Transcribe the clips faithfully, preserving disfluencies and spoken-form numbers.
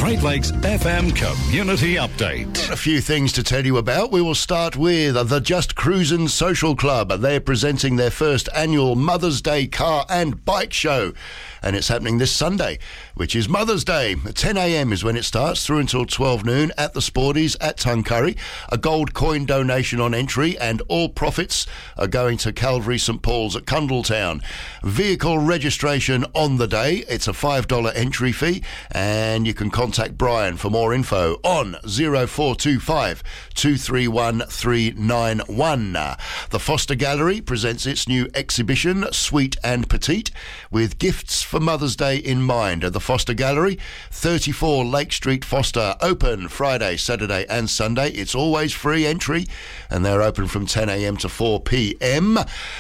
Great Lakes F M Community Update. Got a few things to tell you about. We will start with the Just Cruisin' Social Club. They're presenting their first annual Mother's Day car and bike show, and it's happening this Sunday, which is Mother's Day. ten a.m. is when it starts, through until twelve noon at the Sporties at Tuncurry. A gold coin donation on entry, and all profits are going to Calvary St Paul's at Cundletown. Vehicle registration on the day. It's a five dollars entry fee, and you can contact Brian for more info on zero four two five, two three one, three nine one. The Foster Gallery presents its new exhibition, Sweet and Petite, with gifts for Mother's Day in mind. At the Foster Gallery, thirty-four Lake Street, Foster, open Friday, Saturday and Sunday. It's always free entry, and they're open from ten a.m. to four p.m.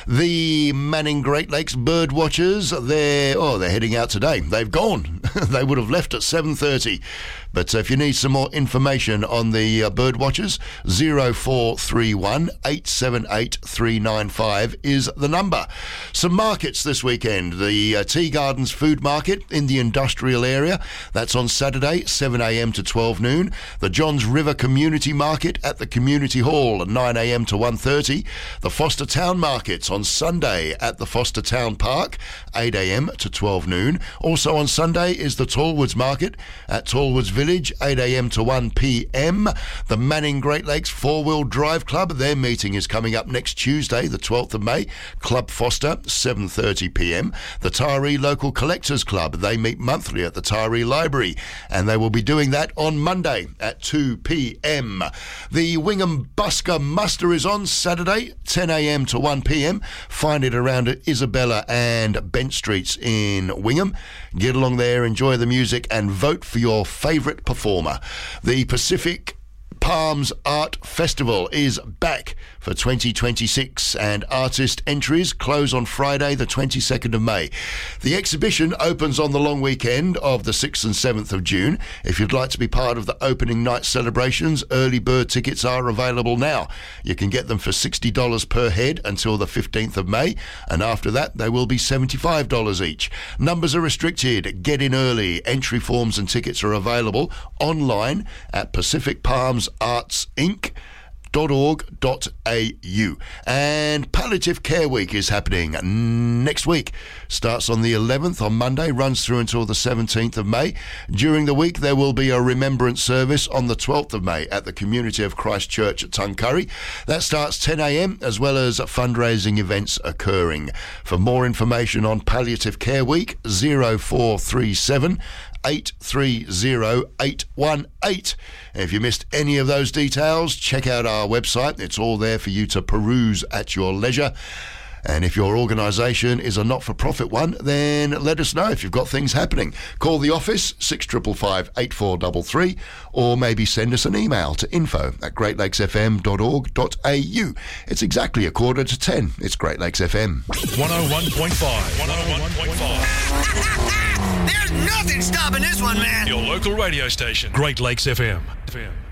The Manning Great Lakes Bird Watchers, they're, oh, they're heading out today. They've gone. They would have left at seven thirty. But if you need some more information on the uh, bird watchers, zero four three one, eight seven eight, three nine five is the number. Some markets this weekend. The uh, Tea Gardens Food Market in the industrial area. That's on Saturday, seven a.m. to twelve noon. The Johns River Community Market at the Community Hall, nine a.m. to one thirty. The Foster Town Markets on Sunday at the Foster Town Park, eight a.m. to twelve noon. Also on Sunday is the Tallwoods Market at Tallwoods Village, eight a.m. to one p.m. The Manning Great Lakes Four-Wheel Drive Club, their meeting is coming up next Tuesday, the twelfth of May. Club Foster, seven thirty p.m. The Taree Local Collectors Club, they meet monthly at the Taree Library, and they will be doing that on Monday at two p.m. The Wingham Busker Muster is on Saturday, ten a.m. to one p.m. Find it around at Isabella and Bent Streets in Wingham. Get along there, enjoy the music, and vote for your favourite performer. The Pacific Palms Art Festival is back for twenty twenty-six, and artist entries close on Friday the twenty-second of May. The exhibition opens on the long weekend of the sixth and seventh of June. If you'd like to be part of the opening night celebrations, early bird tickets are available now. You can get them for sixty dollars per head until the fifteenth of May, and after that they will be seventy-five dollars each. Numbers are restricted. Get in early. Entry forms and tickets are available online at Pacific Palms Arts Inc dot org dot a u. And Palliative Care Week is happening next week. Starts on the eleventh on Monday, runs through until the seventeenth of May. During the week there will be a remembrance service on the twelfth of May at the Community of Christ Church at Tuncurry. That starts ten a.m. as well as fundraising events occurring. For more information on Palliative Care Week, zero four three seven, eight three zero, eight one eight. If you missed any of those details, check out our website. It's all there for you to peruse at your leisure. And if your organisation is a not-for-profit one, then let us know if you've got things happening. Call the office, six five five, eight four three three, or maybe send us an email to info at great lakes f m dot org dot a u. It's exactly a quarter to ten. It's Great Lakes F M. one oh one point five. one oh one point five. There's nothing stopping this one, man. Your local radio station, Great Lakes F M. F M.